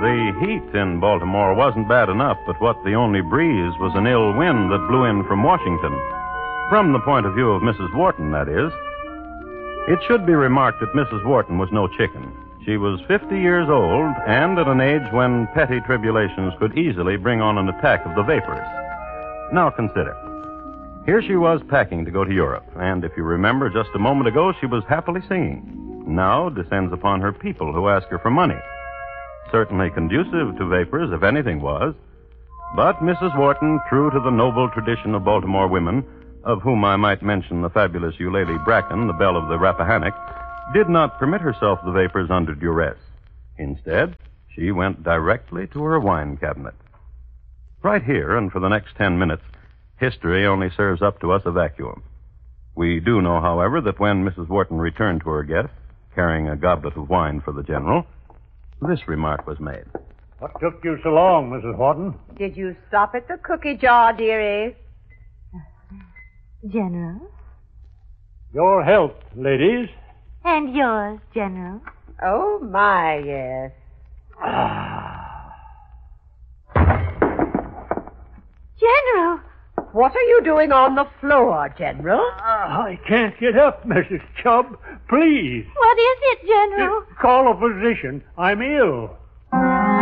The heat in Baltimore wasn't bad enough, but what the only breeze was an ill wind that blew in from Washington. From the point of view of Mrs. Wharton, that is. It should be remarked that Mrs. Wharton was no chicken. She was 50 years old and at an age when petty tribulations could easily bring on an attack of the vapors. Now consider. Here she was packing to go to Europe, and if you remember just a moment ago, she was happily singing. Now descends upon her people who ask her for money. Certainly conducive to vapors, if anything was. But Mrs. Wharton, true to the noble tradition of Baltimore women, of whom I might mention the fabulous Eulalie Bracken, the belle of the Rappahannock, did not permit herself the vapors under duress. Instead, she went directly to her wine cabinet. Right here, and for the next 10 minutes, history only serves up to us a vacuum. We do know, however, that when Mrs. Wharton returned to her guests, carrying a goblet of wine for the general, this remark was made. What took you so long, Mrs. Wharton? Did you stop at the cookie jar, dearie? General? Your health, ladies. And yours, General. Oh, my, yes. General! What are you doing on the floor, General? I can't get up, Mrs. Chubb. Please. What is it, General? Call a physician. I'm ill.